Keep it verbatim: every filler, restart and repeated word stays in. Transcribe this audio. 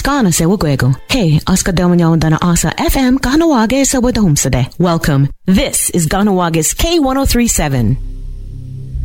Skana se wagwego. Hey, Oscar Delmanyon dana asa F M Ganawage sa wadahumsade. Welcome. This is Ganawage's K one oh three point seven.